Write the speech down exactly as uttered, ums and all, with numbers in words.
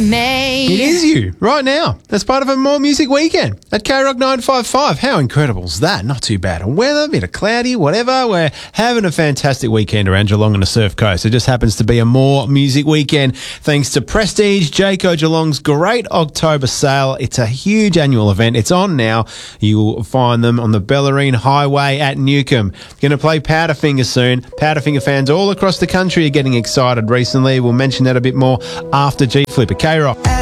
me. It is you, right now. That's part of a More Music Weekend at K Rock nine five five. How incredible is that? Not too bad. And weather, a bit of cloudy, whatever. We're having a fantastic weekend around Geelong and the Surf Coast. It just happens to be a More Music Weekend thanks to Prestige, Jayco Geelong's great October sale. It's a huge annual event. It's on now. You'll find them on the Bellarine Highway at Newcomb. Going to play Powderfinger soon. Powderfinger fans all across the country are getting excited recently. We'll mention that a bit more after G Flip at K Rock.